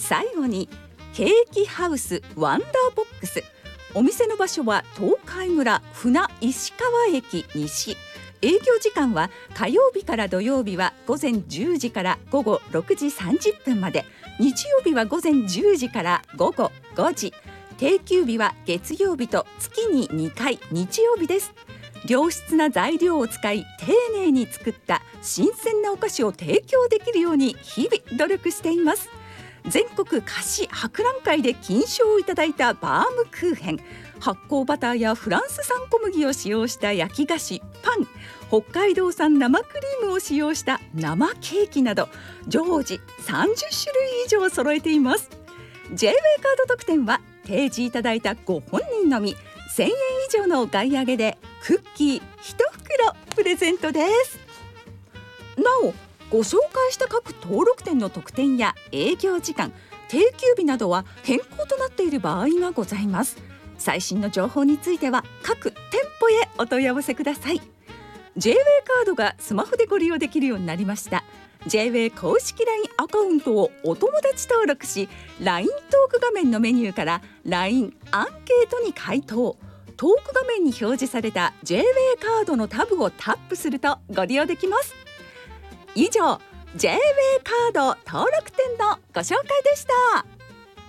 最後にケーキハウスワンダーボックス。お店の場所は東海村船石川駅西。営業時間は火曜日から土曜日は午前10時から午後6時30分まで、日曜日は午前10時から午後5時、定休日は月曜日と月に2回日曜日です。良質な材料を使い丁寧に作った新鮮なお菓子を提供できるように日々努力しています。全国菓子博覧会で金賞をいただいたバームクーヘン、発酵バターやフランス産小麦を使用した焼き菓子パン、北海道産生クリームを使用した生ケーキなど常時30種類以上揃えています。 J-WAY カード特典は提示いただいたご本人のみ1000円以上のお買い上げでクッキー1袋プレゼントです。なおご紹介した各登録店の特典や営業時間、定休日などは変更となっている場合がございます。最新の情報については各店舗へお問い合わせください。 J-WAY カードがスマホでご利用できるようになりました。 J-WAY 公式 LINE アカウントをお友達登録し、 LINE トーク画面のメニューから LINE アンケートに回答。トーク画面に表示された J-WAY カードのタブをタップするとご利用できます。以上 J-WAY カード登録店のご紹介でした。